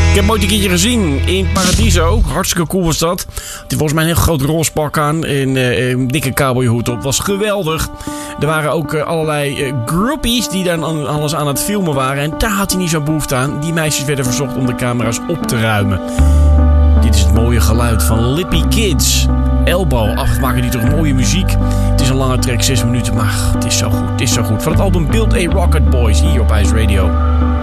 Ik heb hem ooit een keertje gezien in Paradiso. Hartstikke cool was dat. Hij had volgens mij een heel groot roze pak aan en een dikke cowboyhoed op. Was geweldig. Er waren ook allerlei groupies die dan alles aan het filmen waren. En daar had hij niet zo'n behoefte aan. Die meisjes werden verzocht om de camera's op te ruimen. Dit is het mooie geluid van Lippy Kids. Elbow, wat maken die toch mooie muziek. Het is een lange track, 6 minuten, maar het is zo goed, het is zo goed. Van het album Build a Rocket Boys, hier op Ice Radio.